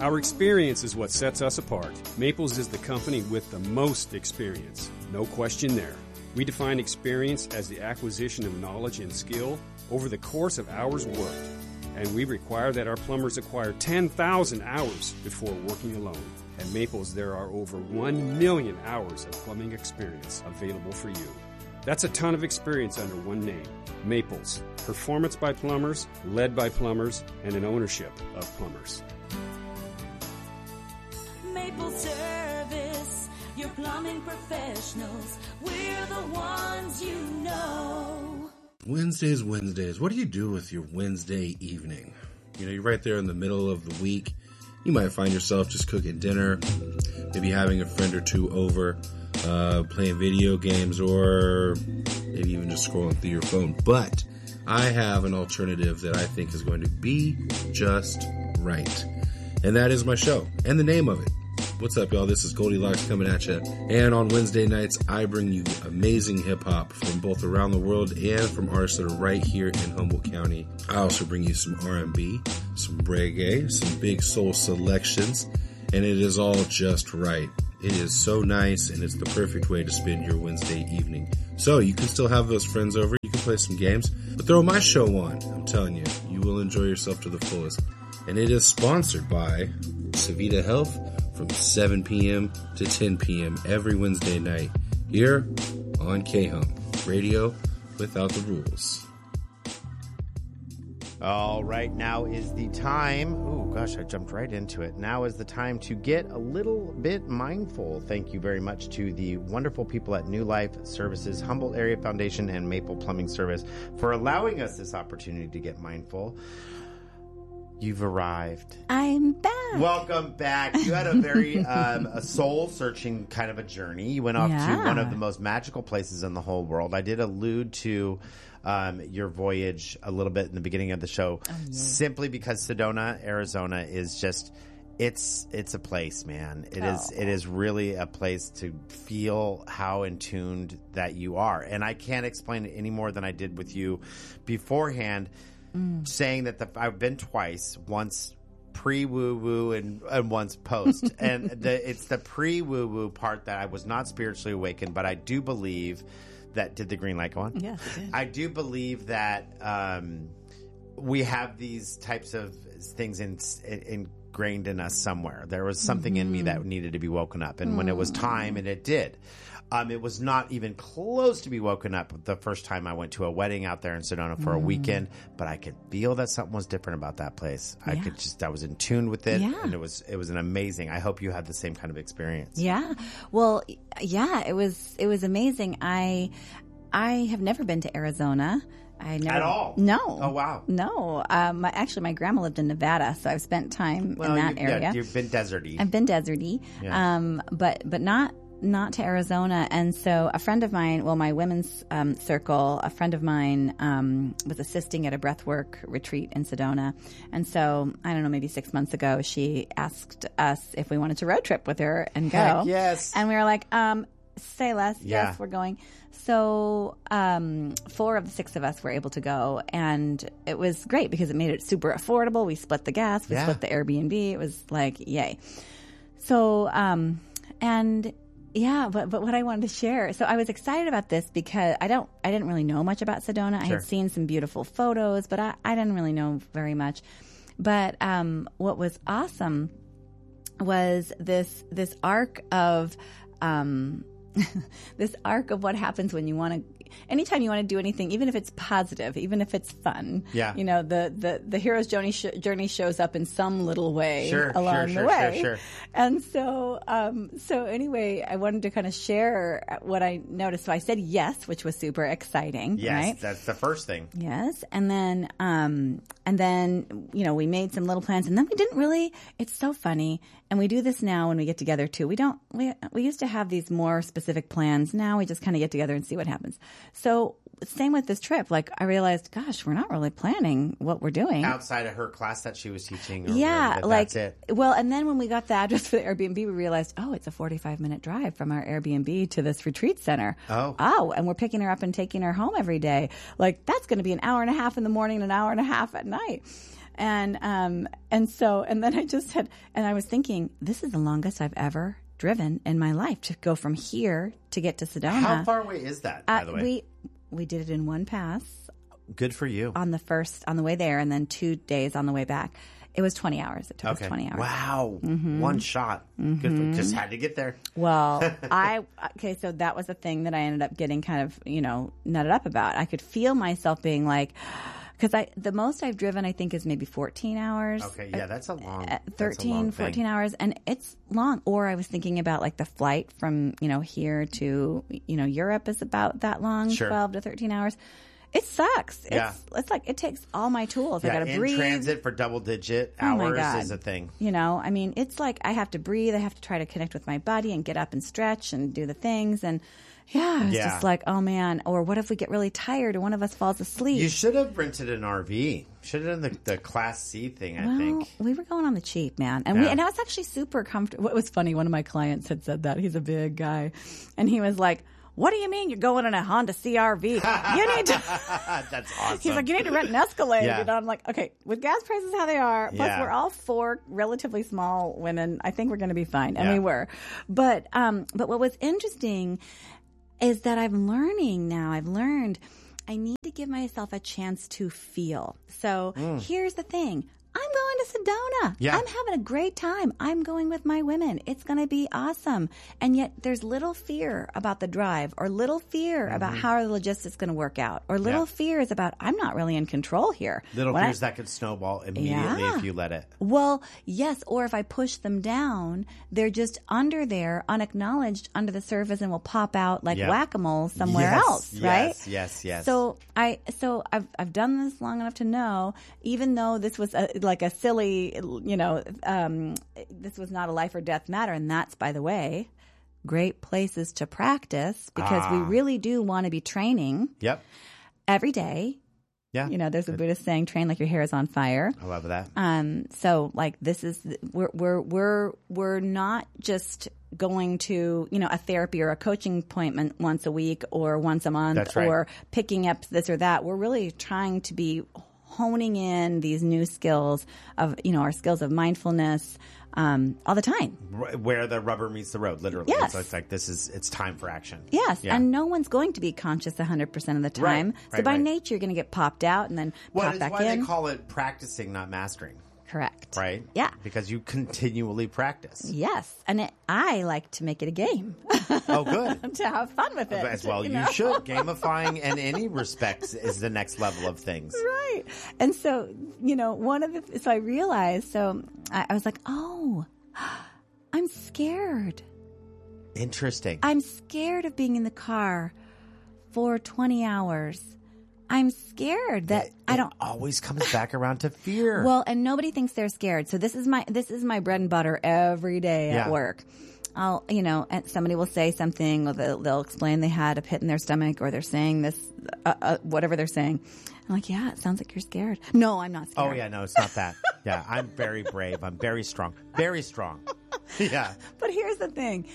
Our experience is what sets us apart. Maples is the company with the most experience. No question there. We define experience as the acquisition of knowledge and skill over the course of hours worked. And we require that our plumbers acquire 10,000 hours before working alone. At Maples, there are over 1 million hours of plumbing experience available for you. That's a ton of experience under one name. Maples. Performance by plumbers, led by plumbers, and an ownership of plumbers. Maple Service, your plumbing professionals. We're the ones you know. Wednesdays. What do you do with your Wednesday evening? You know, you're right there in the middle of the week. You might find yourself just cooking dinner, maybe having a friend or two over, playing video games, or maybe even just scrolling through your phone. But I have an alternative that I think is going to be just right. And that is my show and the name of it. What's up, y'all? This is Goldilocks coming at you. And on Wednesday nights, I bring you amazing hip-hop from both around the world and from artists that are right here in Humboldt County. I also bring you some R&B, some reggae, some big soul selections, and it is all just right. It is so nice, and it's the perfect way to spend your Wednesday evening. So you can still have those friends over, you can play some games, but throw my show on. I'm telling you, you will enjoy yourself to the fullest. And it is sponsored by Savita Health from 7 p.m. to 10 p.m. every Wednesday night here on K-Hum, radio without the rules. All right, now is the time. Oh, gosh, I jumped right into it. Now is the time to get a little bit mindful. Thank you very much to the wonderful people at New Life Services, Humboldt Area Foundation, and Maple Plumbing Service for allowing us this opportunity to get mindful. You've arrived. I'm back. Welcome back. You had a very a soul-searching kind of a journey. You went off to one of the most magical places in the whole world. I did allude to your voyage a little bit in the beginning of the show, simply because Sedona, Arizona is just it's a place, man. It is really a place to feel how in tuned that you are. And I can't explain it any more than I did with you beforehand. Saying that I've been twice, once pre-woo-woo and once post. And it's the pre-woo-woo part that I was not spiritually awakened, but I do believe that... Did the green light go on? Yes, it did. I do believe that we have these types of things ingrained in us somewhere. There was something in me that needed to be woken up. And when it was time, and it did... it was not even close to be woken up the first time I went to a wedding out there in Sedona for a weekend, but I could feel that something was different about that place. I was in tune with it, and it was an amazing. I hope you had the same kind of experience. Yeah. Well, yeah, it was amazing. I have never been to Arizona. At all? No. Oh, wow. No. My grandma lived in Nevada, so I've spent time in that area. Yeah, you've been deserty. I've been deserty, but not to Arizona. And so a friend of mine, my women's circle, a friend of mine was assisting at a breathwork retreat in Sedona. And so, I don't know, maybe 6 months ago, she asked us if we wanted to road trip with her and go. Heck yes. And we were like, say less. Yeah. Yes, we're going. So 4 of the 6 of us were able to go, and it was great because it made it super affordable. We split the gas. We split the Airbnb. It was like, yay. So, yeah, but what I wanted to share, so I was excited about this because I didn't really know much about Sedona. I had seen some beautiful photos, but I didn't really know very much. But what was awesome was this arc of this arc of what happens when you want to. Anytime you want to do anything, even if it's positive, even if it's fun, you know, the hero's journey shows up in some little way along the way. Sure. And so anyway, I wanted to kind of share what I noticed. So I said yes, which was super exciting. Yes, right? That's the first thing. Yes, and then you know, we made some little plans, and then we didn't really. It's so funny, and we do this now when we get together too. We used to have these more specific plans. Now we just kind of get together and see what happens. So same with this trip. Like I realized, gosh, we're not really planning what we're doing outside of her class that she was teaching. That's it. Well, and then when we got the address for the Airbnb, we realized, it's a 45-minute drive from our Airbnb to this retreat center. And we're picking her up and taking her home every day. Like that's going to be an hour and a half in the morning and an hour and a half at night. And then I just had, and I was thinking, this is the longest I've ever driven in my life to go from here to get to Sedona. How far away is that, by the way? We did it in one pass. Good for you. On the way there, and then 2 days on the way back. It was 20 hours. It took us 20 hours. Wow. One shot. Good just had to get there. Well, so that was the thing that I ended up getting kind of, nutted up about. I could feel myself being like, because the most I've driven, I think, is maybe 14 hours. Okay, yeah, that's a long 14 hours, and it's long. Or I was thinking about like the flight from, here to, Europe is about that long, 12 to 13 hours. It sucks. It's like it takes all my tools. I got to breathe. In transit for double-digit hours is a thing. It's like I have to breathe. I have to try to connect with my body and get up and stretch and do the things. And it's just like, oh man. Or what if we get really tired and one of us falls asleep? You should have rented an RV. Should have done the Class C thing, I think. We were going on the cheap, man. And I was actually super comfortable. What was funny, one of my clients had said that. He's a big guy. And he was like, what do you mean you're going in a Honda CRV? You need to. That's awesome. He's like, you need to rent an Escalade. I'm like, okay, with gas prices how they are, plus we're all 4 relatively small women. I think we're going to be fine, and we were. But what was interesting is that I'm learning now. I've learned I need to give myself a chance to feel. So here's the thing. I'm going to Sedona. Yeah. I'm having a great time. I'm going with my women. It's going to be awesome. And yet there's little fear about the drive, or little fear about how the logistics going to work out, or little fears about I'm not really in control here. Little fears that could snowball immediately if you let it. Well, yes. Or if I push them down, they're just under there, unacknowledged under the surface, and will pop out like whack-a-mole somewhere else, right? Yes. So I've done this long enough to know, even though this was like a silly, this was not a life or death matter. And that's, by the way, great places to practice, because we really do want to be training every day. Yeah. There's a Buddhist saying, train like your hair is on fire. I love that. So like this is, we're not just going to, a therapy or a coaching appointment once a week or once a month, or picking up this or that. We're really trying to be honing in these new skills of, our skills of mindfulness all the time. Where the rubber meets the road, literally. Yes. So it's like, it's time for action. Yes. Yeah. And no one's going to be conscious 100% of the time. So by nature, you're going to get popped out and then pop back in. Why they call it practicing, not mastering. Correct. Right? Yeah. Because you continually practice. Yes. And I like to make it a game. Oh, good. To have fun with it. As well, you should. Gamifying in any respects is the next level of things. Right. And so, so I realized, I was like, oh, I'm scared. Interesting. I'm scared of being in the car for 20 hours. I'm scared that I don't. Always comes back around to fear. Well, and nobody thinks they're scared. So this is my bread and butter every day at work. I'll, and somebody will say something, or they'll explain they had a pit in their stomach, or they're saying this, whatever they're saying. I'm like, yeah, it sounds like you're scared. No, I'm not scared. Oh yeah, no, it's not that. Yeah, I'm very brave. I'm very strong. Very strong. Yeah. But here's the thing.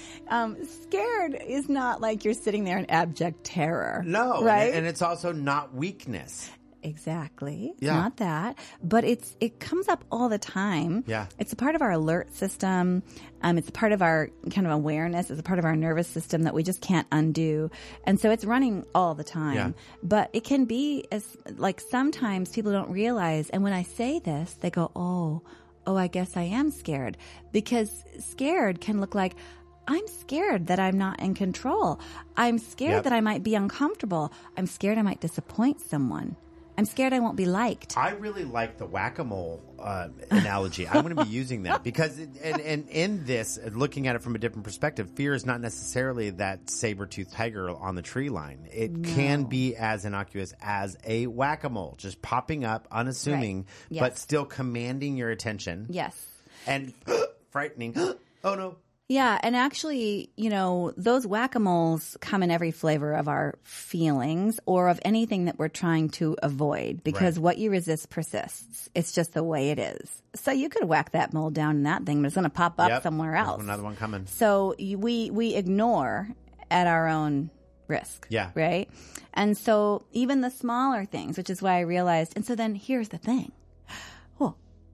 Scared is not like you're sitting there in abject terror. No. Right? And it's also not weakness. Exactly. It's not that. But it comes up all the time. Yeah. It's a part of our alert system. It's a part of our kind of awareness. It's a part of our nervous system that we just can't undo. And so it's running all the time. Yeah. But it can be like sometimes people don't realize. And when I say this, they go, oh, I guess I am scared. Because scared can look like, I'm scared that I'm not in control. I'm scared that I might be uncomfortable. I'm scared I might disappoint someone. I'm scared I won't be liked. I really like the whack-a-mole analogy. I'm going to be using that because, and in this, looking at it from a different perspective, fear is not necessarily that saber-toothed tiger on the tree line. It can be as innocuous as a whack-a-mole, just popping up, unassuming, but still commanding your attention. Yes. And frightening. Oh, no. Yeah, and actually, those whack-a-moles come in every flavor of our feelings or of anything that we're trying to avoid, because what you resist persists. It's just the way it is. So you could whack that mole down in that thing, but it's going to pop up somewhere else. There's another one coming. So we ignore at our own risk. Yeah. Right? And so even the smaller things, which is why I realized, and so then here's the thing. Well,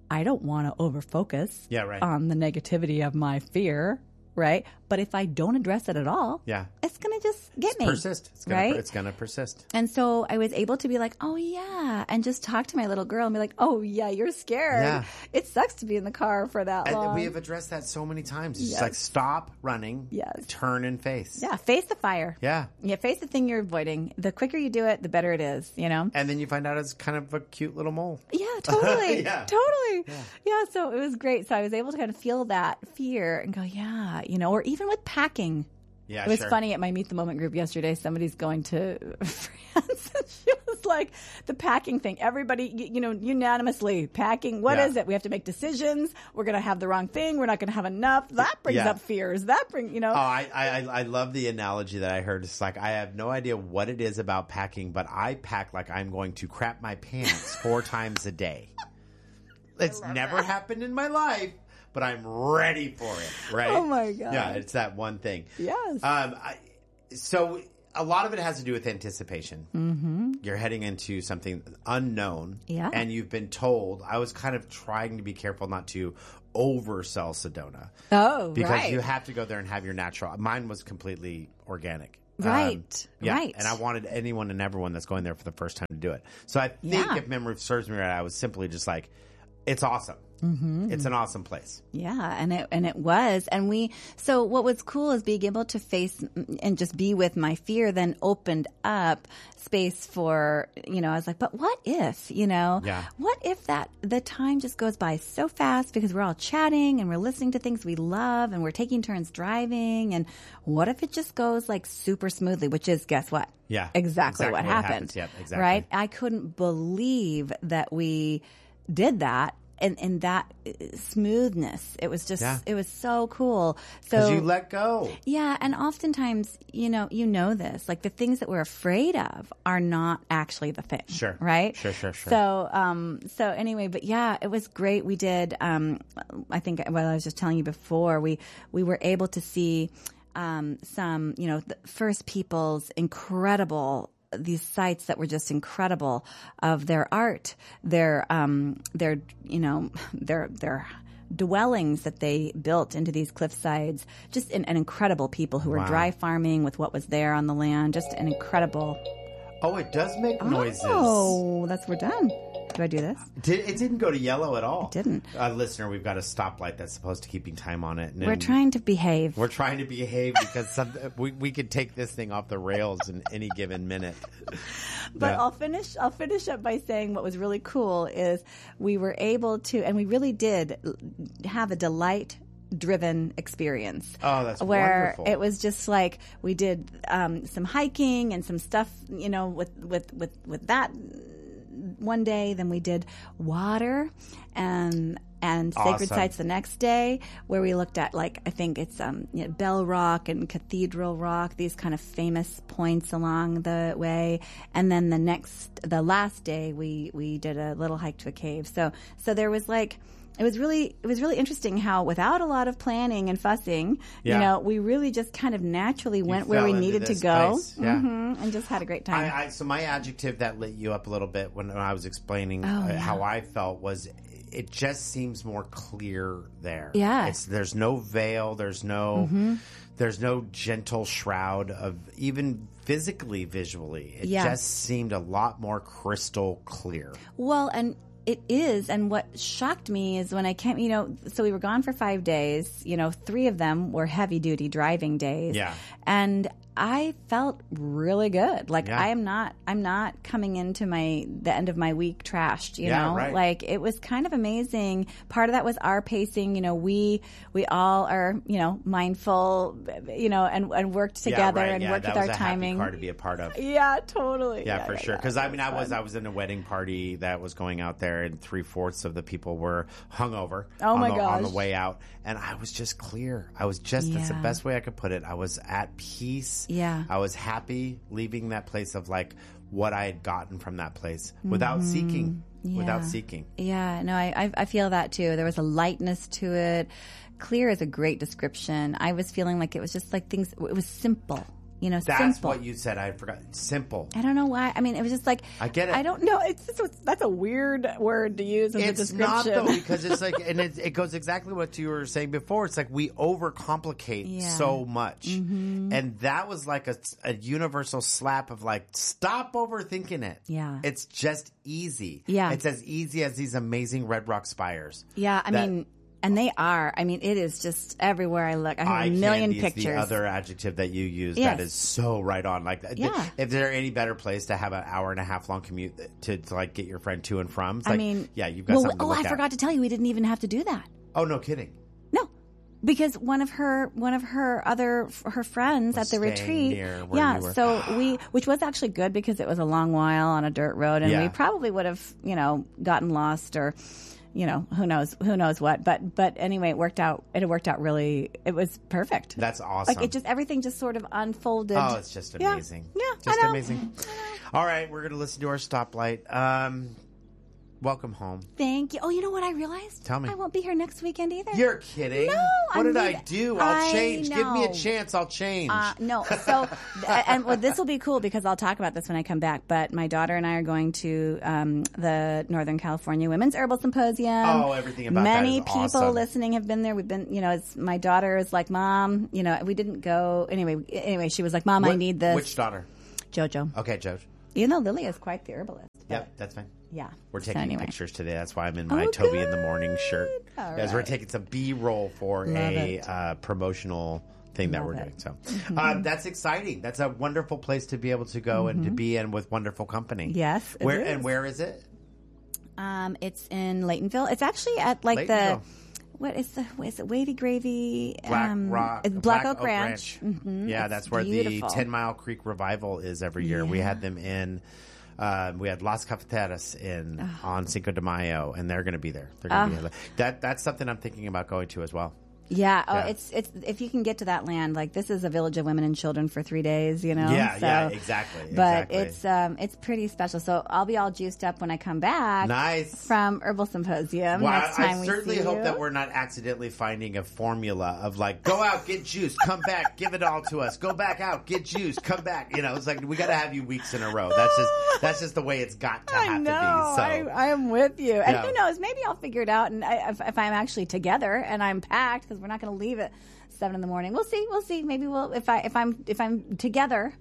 I don't want to overfocus on the negativity of my fear. Right. But if I don't address it at all, it's going to just get me. Persist. It's going to persist. And so I was able to be like, oh, yeah. And just talk to my little girl and be like, oh, yeah, you're scared. Yeah. It sucks to be in the car for that long. And we have addressed that so many times. It's just like, stop running. Yes. Turn and face. Yeah. Face the fire. Yeah. Yeah. Face the thing you're avoiding. The quicker you do it, the better it is, you know? And then you find out it's kind of a cute little mole. Yeah, totally. Totally. Yeah. So it was great. So I was able to kind of feel that fear and go, yeah, you know, or even with packing. Yeah, it was funny at my Meet the Moment group yesterday. Somebody's going to France, and she was like, "The packing thing. Everybody, you know, unanimously packing. What is it? We have to make decisions. We're going to have the wrong thing. We're not going to have enough. That brings up fears. That brings, you know." Oh, I love the analogy that I heard. It's like I have no idea what it is about packing, but I pack like I'm going to crap my pants 4 times a day. It's never happened in my life. But I'm ready for it, right? Oh, my God. Yeah, it's that one thing. Yes. So a lot of it has to do with anticipation. Mm-hmm. You're heading into something unknown. Yeah. And you've been told. I was kind of trying to be careful not to oversell Sedona. Oh, because you have to go there and have your natural. Mine was completely organic. Right. Right. And I wanted anyone and everyone that's going there for the first time to do it. So I think if memory serves me right, I was simply just like, it's awesome. Mm-hmm. It's an awesome place. Yeah, and it was. And so what was cool is being able to face and just be with my fear then opened up space for, you know, I was like, but what if, you know, what if the time just goes by so fast because we're all chatting and we're listening to things we love and we're taking turns driving, and what if it just goes like super smoothly, which is, guess what? Yeah. Exactly what happened. Yep, exactly. Right? I couldn't believe that we did that. And that smoothness, it was just, it was so cool. So 'cause you let go. Yeah. And oftentimes, you know this, like the things that we're afraid of are not actually the thing. Sure. Right? Sure. So anyway, but yeah, it was great. We did, I think, well, I was just telling you before, we were able to see, some, you know, the First Peoples incredible these sites that were just incredible of their art, their dwellings that they built into these cliffsides, just an incredible people who were dry farming with what was there on the land, just an incredible. Oh, it does make noises. Oh, we're done. Do I do this? It didn't go to yellow at all. It didn't. Listener, we've got a stoplight that's supposed to keeping time on it. And we're trying to behave. We're trying to behave because we could take this thing off the rails in any given minute. But I'll finish up by saying what was really cool is we were able to, and we really did have a delight-driven experience. Oh, that's where wonderful. It was just like we did some hiking and some stuff, you know, with that one day. Then we did water and sacred sites the next day, where we looked at, like, I think it's Bell Rock and Cathedral Rock, these kind of famous points along the way. And then the last day we did a little hike to a cave. So there was like, it was really interesting how, without a lot of planning and fussing, you know, we really just kind of naturally went where we needed to go, and just had a great time. So my adjective that lit you up a little bit when I was explaining how I felt was, it just seems more clear there. Yeah, there's no veil, there's no gentle shroud of even physically, visually. It just seemed a lot more crystal clear. Well, and it is, and what shocked me is when I came, you know, so we were gone for 5 days, you know, 3 of them were heavy-duty driving days. Yeah. And I felt really good. Like, I'm not coming into the end of my week trashed, you know? Right. Like, it was kind of amazing. Part of that was our pacing. You know, we all are, you know, mindful, you know, and worked together and worked with our timing. That was a happy part to be a part of. Yeah, totally. Yeah, for sure. Because, I mean, I was in a wedding party that was going out there, and 3/4 of the people were hungover on the way out. And I was just clear. That's the best way I could put it. I was at peace. Yeah. I was happy leaving that place of like what I had gotten from that place without seeking. Yeah, no, I feel that too. There was a lightness to it. Clear is a great description. I was feeling like it was just like things, it was simple. That's simple. what you said. I forgot. Simple. I don't know why. I mean, it was just like, I get it. I don't know. That's a weird word to use as a description. It's not, though, because it's like, and it goes exactly what you were saying before. It's like we overcomplicate so much. Mm-hmm. And that was like a universal slap of like, stop overthinking it. Yeah. It's just easy. Yeah. It's as easy as these amazing Red Rock spires. Yeah. I mean, and they are. I mean, it is just everywhere I look. I have a million pictures. The other adjective that you use that is so right on. Like, if there any better place to have an hour and a half long commute to like get your friend to and from? It's you've got something to look at. I forgot to tell you, we didn't even have to do that. Oh, no kidding. No, because one of her friends at the retreat. Which was actually good because it was a long while on a dirt road, and we probably would have gotten lost or. Who knows what, but anyway, it worked out really, it was perfect. That's awesome. Like everything just sort of unfolded. Oh, it's just amazing. Yeah, just amazing. All right. We're going to listen to our stoplight. Welcome home. Thank you. Oh, you know what I realized? Tell me. I won't be here next weekend either. You're kidding. No. What did I do? I'll change. Give me a chance. I'll change. No. So, this will be cool because I'll talk about this when I come back. But my daughter and I are going to the Northern California Women's Herbal Symposium. Oh, everything about that is Many people awesome. Listening have been there. We've been, my daughter is like, Mom, we didn't go. Anyway, she was like, Mom, I need this. Which daughter? JoJo. Okay, JoJo. You know, Lily is quite the herbalist. Yep, that's fine. Yeah. We're taking pictures today. That's why I'm in my Toby in the Morning shirt. As we're taking some B-roll for a promotional thing that we're doing. So that's exciting. That's a wonderful place to be able to go and to be in with wonderful company. Yes. Where is it? It's in Laytonville. It's actually at what is it Wavy Gravy? Black Oak Ranch. Mm-hmm. Yeah, that's where beautiful. The 10 Mile Creek Revival is every year. Yeah. We had them in. We had Las Cafeteras on Cinco de Mayo, and they're going to be there. They're going to be there. That's something I'm thinking about going to as well. Yeah. Oh, it's if you can get to that land, like this is a village of women and children for 3 days, Yeah, exactly. But it's pretty special. So I'll be all juiced up when I come back. Nice. From Herbal Symposium. Well, next time I certainly hope that we're not accidentally finding a formula of like, go out, get juice, come back, give it all to us. Go back out, get juice, come back. It's like we got to have you weeks in a row. That's just the way it's got to have to be. So I am with you. And who knows? Maybe I'll figure it out. And if I'm actually together and I'm packed. We're not going to leave at 7 a.m. We'll see. Maybe we'll if I'm together.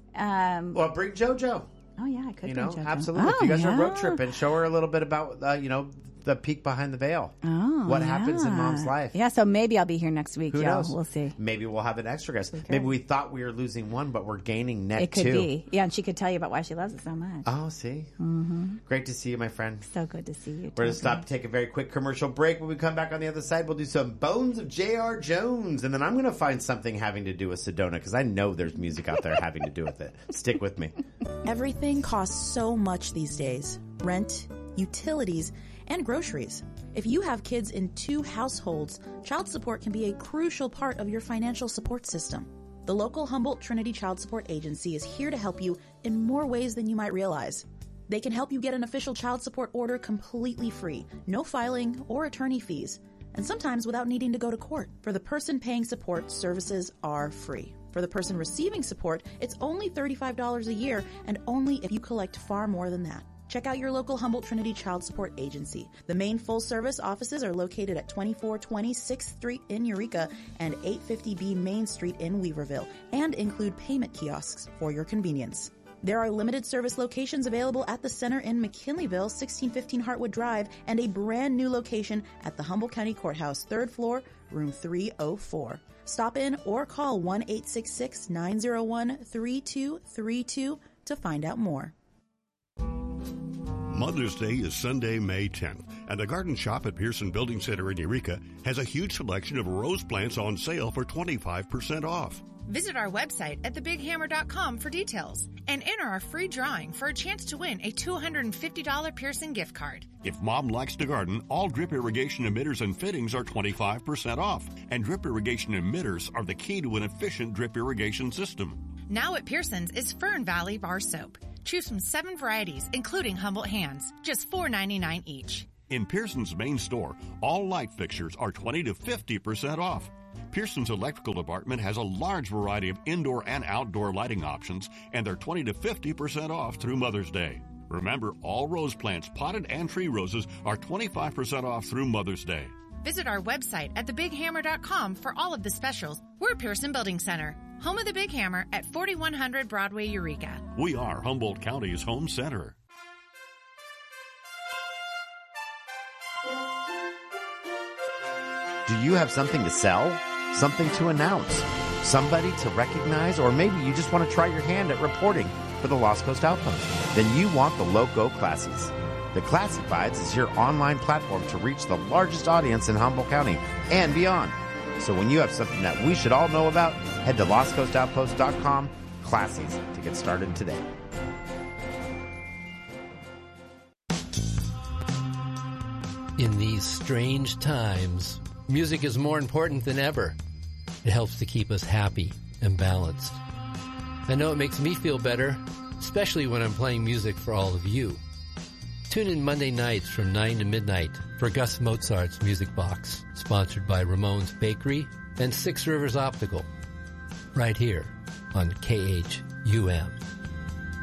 Well, bring JoJo. Oh yeah, I could. Bring JoJo. Absolutely. If you guys are road tripping, show her a little bit about the peek behind the veil. Oh, what happens in Mom's life? Yeah, so maybe I'll be here next week. Who knows? We'll see. Maybe we'll have an extra guest. Maybe we thought we were losing one, but we're gaining net 2. It could be. Yeah, and she could tell you about why she loves it so much. Oh, see. Mm-hmm. Great to see you, my friend. So good to see you. We're going to stop to take a very quick commercial break. When we come back on the other side, we'll do some Bones of J.R. Jones, and then I'm going to find something having to do with Sedona because I know there's music out there having to do with it. Stick with me. Everything costs so much these days. Rent, utilities, and groceries. If you have kids in 2 households, child support can be a crucial part of your financial support system. The local Humboldt Trinity Child Support Agency is here to help you in more ways than you might realize. They can help you get an official child support order completely free, no filing or attorney fees, and sometimes without needing to go to court. For the person paying support, services are free. For the person receiving support, it's only $35 a year, and only if you collect far more than that. Check out your local Humboldt Trinity Child Support Agency. The main full-service offices are located at 2420 6th Street in Eureka and 850B Main Street in Weaverville, and include payment kiosks for your convenience. There are limited service locations available at the center in McKinleyville, 1615 Hartwood Drive, and a brand new location at the Humboldt County Courthouse, 3rd floor, room 304. Stop in or call 1-866-901-3232 to find out more. Mother's Day is Sunday, May 10th, and the Garden Shop at Pearson Building Center in Eureka has a huge selection of rose plants on sale for 25% off. Visit our website at thebighammer.com for details and enter our free drawing for a chance to win a $250 Pearson gift card. If Mom likes to garden, all drip irrigation emitters and fittings are 25% off, and drip irrigation emitters are the key to an efficient drip irrigation system. Now at Pearson's is Fern Valley Bar Soap. Choose from 7 varieties, including Humboldt Hands, just $4.99 each. In Pearson's main store, all light fixtures are 20 to 50% off. Pearson's electrical department has a large variety of indoor and outdoor lighting options, and they're 20 to 50% off through Mother's Day. Remember, all rose plants, potted and tree roses, are 25% off through Mother's Day. Visit our website at thebighammer.com for all of the specials. We're Pearson Building Center, home of the Big Hammer at 4100 Broadway, Eureka. We are Humboldt County's home center. Do you have something to sell? Something to announce? Somebody to recognize? Or maybe you just want to try your hand at reporting for the Lost Coast Outpost? Then you want the Loco Classies. The Classifieds is your online platform to reach the largest audience in Humboldt County and beyond. So when you have something that we should all know about, head to lostcoastoutpost.com, Classies, to get started today. In these strange times, music is more important than ever. It helps to keep us happy and balanced. I know it makes me feel better, especially when I'm playing music for all of you. Tune in Monday nights from 9 to midnight for Gus Mozart's Music Box, sponsored by Ramon's Bakery and Six Rivers Optical, right here on KHUM.